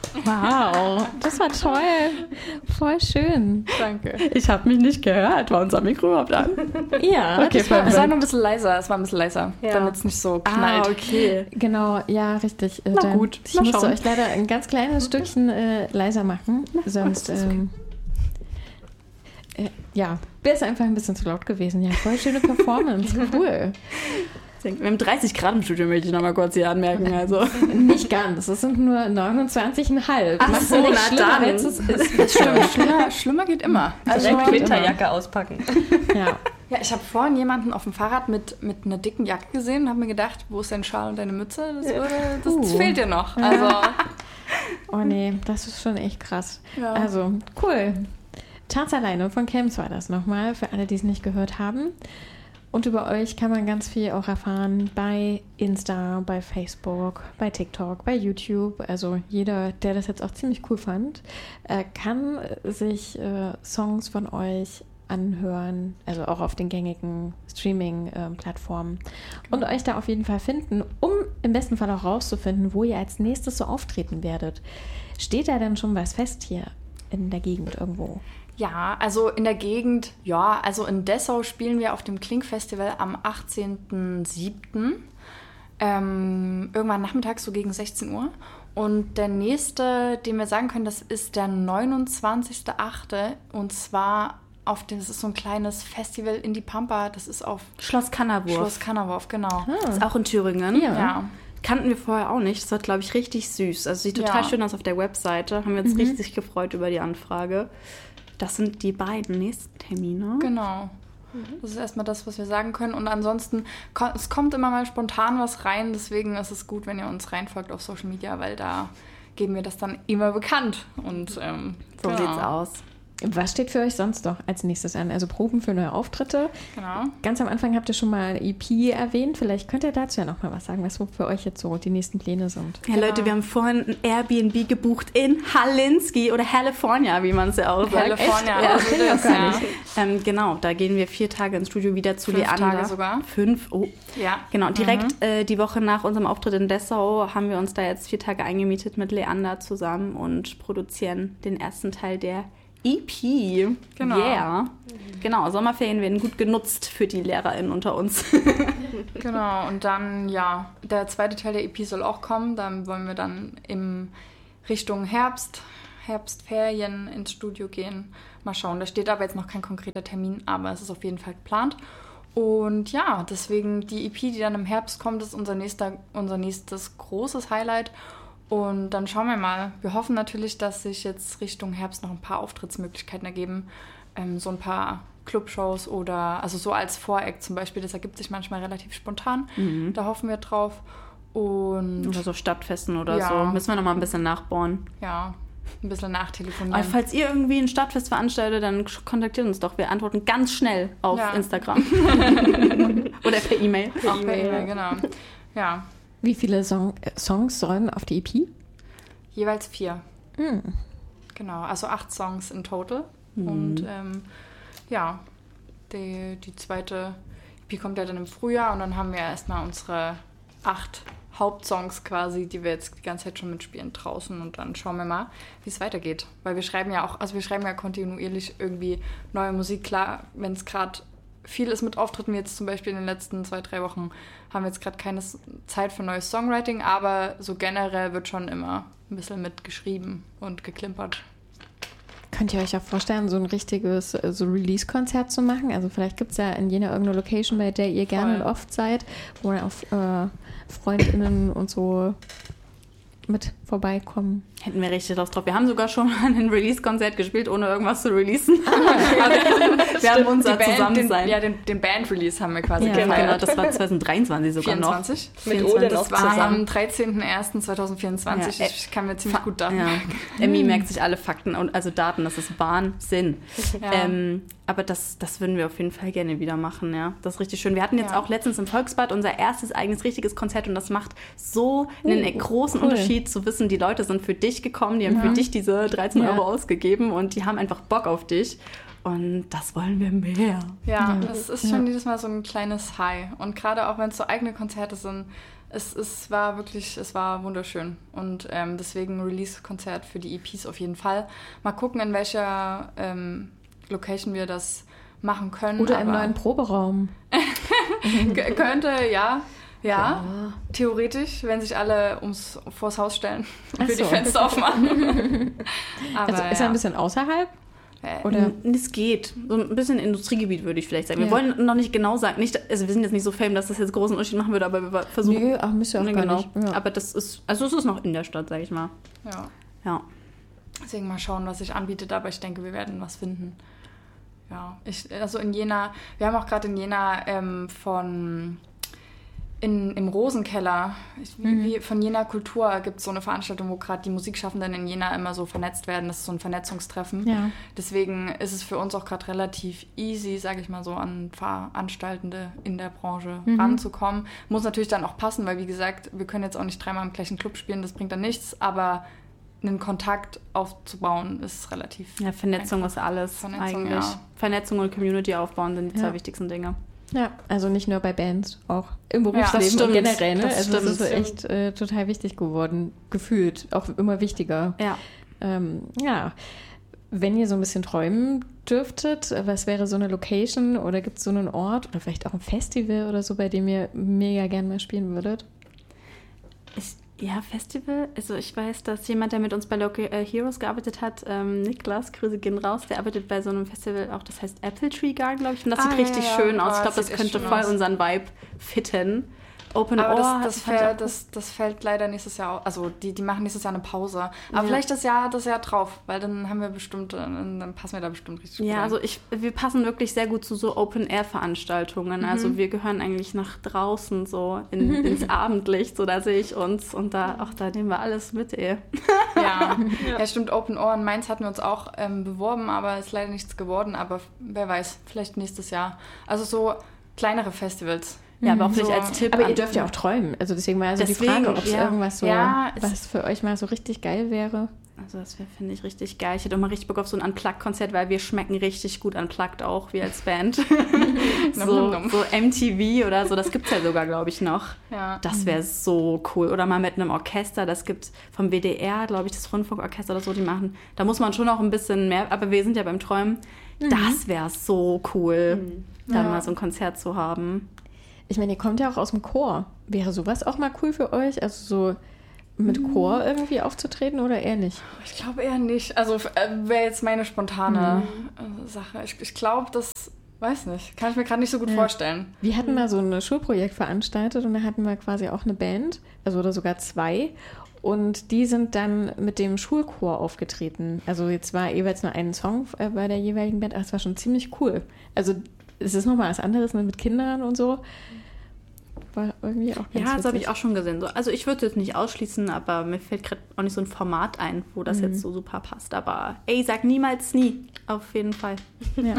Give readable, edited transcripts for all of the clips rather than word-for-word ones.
Wow, das war toll. Voll schön. Danke. Ich habe mich nicht gehört. War unser Mikro überhaupt an? Ja, Okay, Es war nur ein bisschen leiser. Es war ein bisschen leiser, Ja. damit es nicht so knallt. Okay. genau, ja, richtig. Na gut, Ich mal musste schauen. euch leider ein ganz kleines Stückchen leiser machen. Sonst, ja, wäre es einfach ein bisschen zu laut gewesen. Ja, voll schöne Performance. Cool. Wir haben 30 Grad im Studio, möchte ich noch mal kurz hier anmerken. Also. Nicht ganz, es sind nur 29,5. Ach Macht's so, ja nicht na schlimmer, dann. als es ist. Das stimmt. Schlimmer geht immer. Direkt Winterjacke auspacken. Ja. Ja, ich habe vorhin jemanden auf dem Fahrrad mit einer dicken Jacke gesehen und habe mir gedacht, wo ist dein Schal und deine Mütze? Das fehlt dir noch. Also, Oh nee, das ist schon echt krass. Ja. Also, cool. Tanz alleine von Camps war das nochmal, für alle, die es nicht gehört haben. Und über euch kann man ganz viel auch erfahren bei Insta, bei Facebook, bei TikTok, bei YouTube. Also jeder, der das jetzt auch ziemlich cool fand, kann sich Songs von euch anhören, also auch auf den gängigen Streaming-Plattformen und euch da auf jeden Fall finden, um im besten Fall auch rauszufinden, wo ihr als nächstes so auftreten werdet. Steht da denn schon was fest hier in der Gegend irgendwo? ja, also in der Gegend, ja, also in Dessau spielen wir auf dem Klink-Festival am 18.07. Irgendwann nachmittags so gegen 16 Uhr. Und der nächste, den wir sagen können, das ist der 29.08. Und zwar auf dem, das ist so ein kleines Festival in die Pampa, das ist auf Schloss Kannerwurf. Schloss Kannerwurf, genau. Ist auch in Thüringen. Ja. Kannten wir vorher auch nicht. Das wird, glaube ich, richtig süß. Also sieht total schön aus auf der Webseite. Haben wir uns richtig gefreut über die Anfrage. Das sind die beiden nächsten Termine. Genau. Das ist erstmal das, was wir sagen können. Und ansonsten, es kommt immer mal spontan was rein. Deswegen ist es gut, wenn ihr uns reinfolgt auf Social Media, weil da geben wir das dann immer bekannt. Und So sieht's aus. Was steht für euch sonst noch als nächstes an? Also Proben für neue Auftritte. Genau. Ganz am Anfang habt ihr schon mal EP erwähnt. Vielleicht könnt ihr dazu ja noch mal was sagen, was für euch jetzt so die nächsten Pläne sind. Ja, Leute, wir haben vorhin ein Airbnb gebucht in Hallinski oder California, wie man es ja auch sagt. California. Ja, also kenn ich auch gar nicht. genau, da gehen wir 4 Tage ins Studio wieder zu 5 Leander. Tage sogar. 5, oh. Ja. Genau, direkt die Woche nach unserem Auftritt in Dessau haben wir uns da jetzt 4 Tage eingemietet mit Leander zusammen und produzieren den ersten Teil der EP. Genau. Yeah. Genau, Sommerferien werden gut genutzt für die LehrerInnen unter uns. Genau, und dann, ja, der zweite Teil der EP soll auch kommen. Dann wollen wir dann in Richtung Herbstferien ins Studio gehen. Mal schauen, da steht aber jetzt noch kein konkreter Termin, aber es ist auf jeden Fall geplant. Und ja, deswegen die EP, die dann im Herbst kommt, ist unser nächstes großes Highlight. Und dann schauen wir mal. Wir hoffen natürlich, dass sich jetzt Richtung Herbst noch ein paar Auftrittsmöglichkeiten ergeben. So ein paar Clubshows oder, also so als Voreact zum Beispiel, das ergibt sich manchmal relativ spontan. Da hoffen wir drauf. Und Oder so Stadtfesten oder Ja. so. Müssen wir noch mal ein bisschen nachbohren. ja, ein bisschen nachtelefonieren. Aber falls ihr irgendwie ein Stadtfest veranstaltet, dann kontaktiert uns doch. Wir antworten ganz schnell auf Ja. Instagram. Oder per E-Mail. Auch per E-Mail, genau. Ja, Wie viele Songs sollen auf die EP? jeweils 4. Genau, also 8 Songs in total. Und ja, die zweite EP kommt ja dann im Frühjahr und dann haben wir erstmal unsere 8 Hauptsongs quasi, die wir jetzt die ganze Zeit schon mitspielen draußen und dann schauen wir mal, wie es weitergeht. Weil wir schreiben ja auch, also wir schreiben ja kontinuierlich irgendwie neue Musik. Klar, wenn es gerade viel ist mit Auftritten, wie jetzt zum Beispiel in den letzten 2-3 Wochen, haben wir jetzt gerade keine Zeit für neues Songwriting, aber so generell wird schon immer ein bisschen mitgeschrieben und geklimpert. Könnt ihr euch auch vorstellen, so ein richtiges so Release-Konzert zu machen? Also vielleicht gibt es ja in Jena irgendeine Location, bei der ihr gerne und oft seid, wo dann auch FreundInnen und so mit vorbeikommen. Hätten wir richtig Lust drauf. Wir haben sogar schon mal ein Release-Konzert gespielt, ohne irgendwas zu releasen. Aber wir haben unser Zusammensein. Den Band-Release haben wir quasi Ja. Genau, gefeiert. das war 2023 sogar 24? noch. Mit Odin Das auch war zusammen. am 13.01.2024. Ja, Ich kann mir ziemlich gut da. Ja. Emmy merkt sich alle Fakten und also Daten, das ist Wahnsinn. Ja. Aber das würden wir auf jeden Fall gerne wieder machen, ja. Das ist richtig schön. Wir hatten jetzt Ja. auch letztens im Volksbad unser erstes eigenes richtiges Konzert und das macht so einen großen cool. Unterschied zu wissen, die Leute sind für dich gekommen, die haben für dich diese 13 Ja. Euro ausgegeben und die haben einfach Bock auf dich. Und das wollen wir mehr. Ja, das ist schon jedes Mal so ein kleines High. Und gerade auch wenn es so eigene Konzerte sind, Es war wunderschön. Und deswegen Release-Konzert für die EPs auf jeden Fall. Mal gucken, in welcher Location wir das machen können. Oder im neuen Proberaum. Könnte, ja. Ja, theoretisch, wenn sich alle vors Haus stellen und wir die Fenster aufmachen. Aber, also ist er ein bisschen außerhalb? Oder? Es geht. So ein bisschen Industriegebiet, würde ich vielleicht sagen. Wir wollen noch nicht genau sagen. Also wir sind jetzt nicht so fame, dass das jetzt großen Unterschied machen würde, aber wir versuchen... Nö, müsst ihr auch gar nicht. Ja. Aber es ist noch in der Stadt, sag ich mal. Ja. Deswegen mal schauen, was sich anbietet, aber ich denke, wir werden was finden. Ja, also in Jena, wir haben auch gerade in Jena im Rosenkeller, von Jena Kultur gibt es so eine Veranstaltung, wo gerade die Musikschaffenden in Jena immer so vernetzt werden. Das ist so ein Vernetzungstreffen. Ja. Deswegen ist es für uns auch gerade relativ easy, sage ich mal so, an Veranstaltende in der Branche ranzukommen. Muss natürlich dann auch passen, weil wie gesagt, wir können jetzt auch nicht 3-mal im gleichen Club spielen, das bringt dann nichts, aber einen Kontakt aufzubauen ist relativ Vernetzung ist alles eigentlich. Ja. Vernetzung und Community aufbauen sind die zwei wichtigsten Dinge. Ja, also nicht nur bei Bands, auch im Berufsleben und generell. Ne? Das ist echt total wichtig geworden, gefühlt, auch immer wichtiger. Ja. Wenn ihr so ein bisschen träumen dürftet, was wäre so eine Location oder gibt es so einen Ort oder vielleicht auch ein Festival oder so, bei dem ihr mega gern mal spielen würdet? Festival. Also ich weiß, dass jemand, der mit uns bei Local Heroes gearbeitet hat, Niklas, Grüße gehen raus, der arbeitet bei so einem Festival auch, das heißt Apple Tree Garden, glaube ich. Und das sieht richtig schön aus. Ich glaube, das könnte voll unseren Vibe fitten. Open aber das fällt leider nächstes Jahr auch. Also die machen nächstes Jahr eine Pause. Aber vielleicht das Jahr drauf, weil dann haben wir bestimmt, dann passen wir da bestimmt richtig gut rein. Also wir passen wirklich sehr gut zu so Open-Air-Veranstaltungen. Also wir gehören eigentlich nach draußen so ins Abendlicht, so da sehe ich uns und da nehmen wir alles mit, Ja, stimmt. Open Ohr in Mainz hatten wir uns auch beworben, aber ist leider nichts geworden. Aber wer weiß, vielleicht nächstes Jahr. Also so kleinere Festivals. Ja, aber auch vielleicht als Tipp. Aber ihr dürft ja auch träumen. Also deswegen war die Frage, ob es irgendwas so, was für euch mal so richtig geil wäre. Also das finde ich richtig geil. Ich hätte auch mal richtig Bock auf so ein Unplugged-Konzert, weil wir schmecken richtig gut Unplugged auch, wir als Band. so MTV oder so, das gibt es ja sogar, glaube ich, noch. Ja. Das wäre so cool. Oder mal mit einem Orchester, das gibt vom WDR, glaube ich, das Rundfunkorchester oder so, die machen. Da muss man schon noch ein bisschen mehr, aber wir sind ja beim Träumen. Das wäre so cool, dann mal so ein Konzert zu haben. Ich meine, ihr kommt ja auch aus dem Chor. Wäre sowas auch mal cool für euch? Also so mit Chor irgendwie aufzutreten oder eher nicht? Ich glaube eher nicht. Also wäre jetzt meine spontane Sache. Ich glaube, das, weiß nicht, kann ich mir gerade nicht so gut vorstellen. Wir hatten mal so ein Schulprojekt veranstaltet und da hatten wir quasi auch eine Band, also oder sogar 2. Und die sind dann mit dem Schulchor aufgetreten. Also jetzt war jeweils nur ein Song bei der jeweiligen Band, aber es war schon ziemlich cool. Also es ist nochmal was anderes mit Kindern und so. War irgendwie auch ganz das habe ich auch schon gesehen. Also ich würde es nicht ausschließen, aber mir fällt gerade auch nicht so ein Format ein, wo das jetzt so super passt. Aber sag niemals nie. Auf jeden Fall. Ja.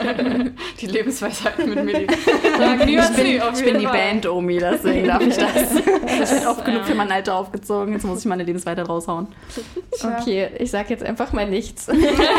Die Lebensweisheit mit Milli. Sag niemals nie. Ich bin die Band-Omi, deswegen darf ich das. Das wird oft genug für mein Alter aufgezogen. Jetzt muss ich meine Lebensweisheit raushauen. Okay, ich sag jetzt einfach mal nichts.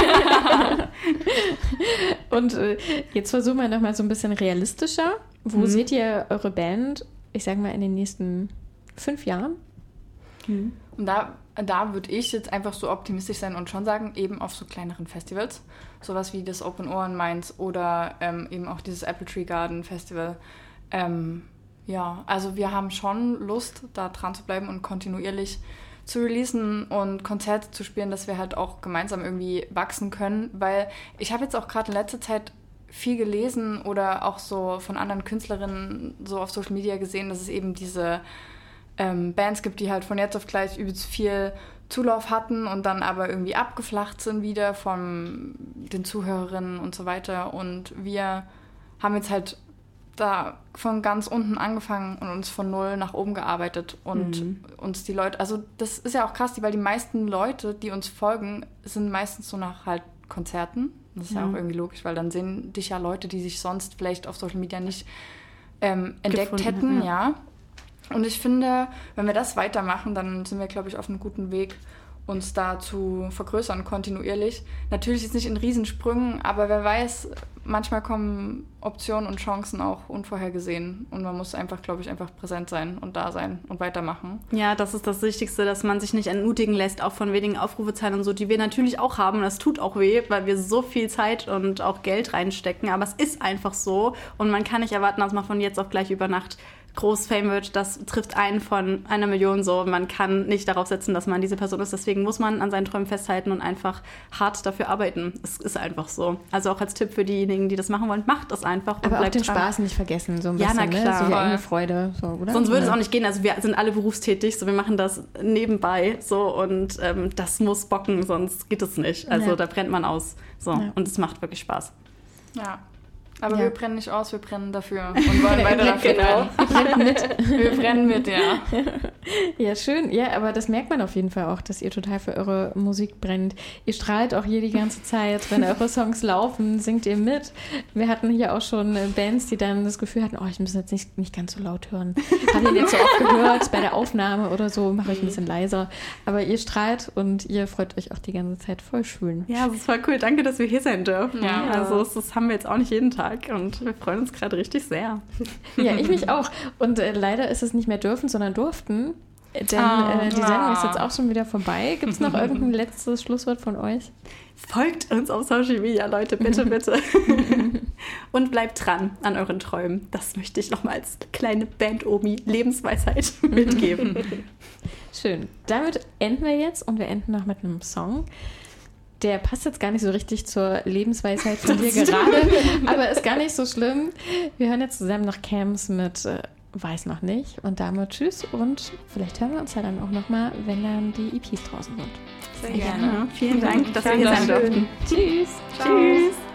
Und jetzt versuchen wir nochmal so ein bisschen realistischer. Wo seht ihr eure Band, ich sag mal, in den nächsten 5 Jahren? Und da würde ich jetzt einfach so optimistisch sein und schon sagen, eben auf so kleineren Festivals, sowas wie das Open Ohr in Mainz oder eben auch dieses Apple Tree Garden Festival. Also wir haben schon Lust, da dran zu bleiben und kontinuierlich zu releasen und Konzerte zu spielen, dass wir halt auch gemeinsam irgendwie wachsen können, weil ich habe jetzt auch gerade in letzter Zeit viel gelesen oder auch so von anderen Künstlerinnen so auf Social Media gesehen, dass es eben diese Bands gibt, die halt von jetzt auf gleich übelst viel Zulauf hatten und dann aber irgendwie abgeflacht sind wieder von den Zuhörerinnen und so weiter. Und wir haben jetzt halt da von ganz unten angefangen und uns von 0 nach oben gearbeitet und uns die Leute, also das ist ja auch krass, weil die meisten Leute, die uns folgen, sind meistens so nach halt Konzerten. Das ist ja auch irgendwie logisch, weil dann sehen dich ja Leute, die sich sonst vielleicht auf Social Media nicht entdeckt hätten, ja. Und ich finde, wenn wir das weitermachen, dann sind wir, glaube ich, auf einem guten Weg. uns da zu vergrößern kontinuierlich. Natürlich jetzt nicht in Riesensprüngen, aber wer weiß, manchmal kommen Optionen und Chancen auch unvorhergesehen. Und man muss einfach, glaube ich, einfach präsent sein und da sein und weitermachen. Ja, das ist das Wichtigste, dass man sich nicht entmutigen lässt, auch von wenigen Aufrufezahlen und so, die wir natürlich auch haben. Und das tut auch weh, weil wir so viel Zeit und auch Geld reinstecken. Aber es ist einfach so. Und man kann nicht erwarten, dass man von jetzt auf gleich über Nacht groß Fame wird. Das trifft einen von 1 Million so. Man kann nicht darauf setzen, dass man diese Person ist. Deswegen muss man an seinen Träumen festhalten und einfach hart dafür arbeiten. Es ist einfach so. Also auch als Tipp für diejenigen, die das machen wollen, macht das einfach. Und aber bleibt auch den dran. Spaß nicht vergessen. So ein ja, bisschen, na klar. Ne? So die eigene Freude. So, oder? Sonst würde es auch nicht gehen. Also wir sind alle berufstätig, so wir machen das nebenbei so und das muss bocken, sonst geht es nicht. Also da brennt man aus. So. Ja. Und es macht wirklich Spaß. Ja. Aber wir brennen nicht aus, wir brennen dafür und wollen weiter dafür brennen. Wir brennen mit. Wir brennen mit, ja. Ja, schön. Ja, aber das merkt man auf jeden Fall auch, dass ihr total für eure Musik brennt. Ihr strahlt auch hier die ganze Zeit. Wenn eure Songs laufen, singt ihr mit. Wir hatten hier auch schon Bands, die dann das Gefühl hatten, ich muss jetzt nicht ganz so laut hören. Habe ihn jetzt so oft gehört bei der Aufnahme oder so, mache ich ein bisschen leiser. Aber ihr strahlt und ihr freut euch auch die ganze Zeit. Voll schön. Ja, das war cool. Danke, dass wir hier sein dürfen. Ja. Also das haben wir jetzt auch nicht jeden Tag. Und wir freuen uns gerade richtig sehr. Ja, ich mich auch. Und leider ist es nicht mehr dürfen, sondern durften. Denn die Sendung ist jetzt auch schon wieder vorbei. Gibt es noch irgendein letztes Schlusswort von euch? Folgt uns auf Social Media, Leute, bitte, bitte. Und bleibt dran an euren Träumen. Das möchte ich nochmal als kleine Band-Omi-Lebensweisheit mitgeben. Schön. Damit enden wir jetzt und wir enden noch mit einem Song. Der passt jetzt gar nicht so richtig zur Lebensweisheit von dir gerade, aber ist gar nicht so schlimm. Wir hören jetzt zusammen noch Cams mit Weiß noch nicht und damit tschüss und vielleicht hören wir uns ja dann auch nochmal, wenn dann die EPs draußen sind. Sehr gerne. Vielen Dank, dass wir hier sein durften. Tschüss. Ciao. Tschüss.